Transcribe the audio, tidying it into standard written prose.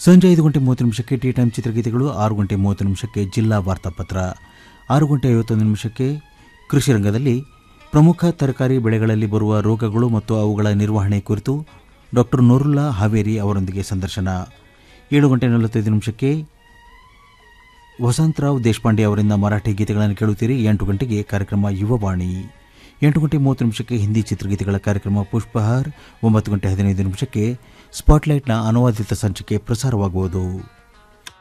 ಸಂಜೆ 5:30 tea time ಚಿತ್ರಗೀತೆಗಳು, 6:30 ಜಿಲ್ಲಾ ವಾರ್ತಾಪತ್ರ, 6:51 ಕೃಷಿ ರಂಗದಲ್ಲಿ ಪ್ರಮುಖ ತರಕಾರಿ ಬೆಳೆಗಳಲ್ಲಿ ಬರುವ ರೋಗಗಳು ಮತ್ತು ಅವುಗಳ ನಿರ್ವಹಣೆ ಕುರಿತು ಡಾಕ್ಟರ್ ನೂರುಲ್ಲಾ ಹಾವೇರಿ ಅವರೊಂದಿಗೆ ಸಂದರ್ಶನ. 7:45 ವಸಂತರಾವ್ ದೇಶಪಾಂಡೆ ಅವರಿಂದ ಮರಾಠಿ ಗೀತೆಗಳನ್ನು ಕೇಳುತ್ತೀರಿ. 8 ಗಂಟೆಗೆ ಕಾರ್ಯಕ್ರಮ ಯುವವಾಣಿ. 8:30 ಹಿಂದಿ ಚಿತ್ರಗೀತೆಗಳ ಕಾರ್ಯಕ್ರಮ ಪುಷ್ಪಹಾರ್. 9:15 ಸ್ಪಾಟ್ಲೈಟ್ನ ಅನುವಾದಿತ ಸಂಚಿಕೆ ಪ್ರಸಾರವಾಗುವುದು.